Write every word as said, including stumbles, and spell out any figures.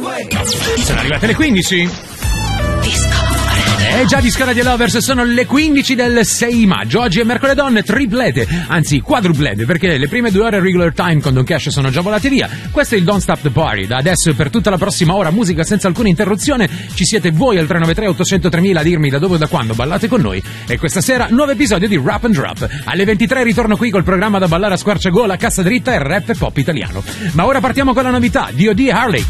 Sono arrivate le quindici. È già Disco Radio Lovers, sono le quindici del sei maggio. Oggi è mercoledì, triplete, anzi quadruplete, perché le prime due ore regular time con Don Cash sono già volate via. Questo è il Don't Stop the Party. Da adesso e per tutta la prossima ora musica senza alcuna interruzione. Ci siete voi al tre nove tre otto zero tre mille a dirmi da dove o da quando ballate con noi. E questa sera nuovo episodio di Rap and Drop. Alle ventitré ritorno qui col programma da ballare a squarciagola, cassa dritta e rap e pop italiano. Ma ora partiamo con la novità di D O D e Harley.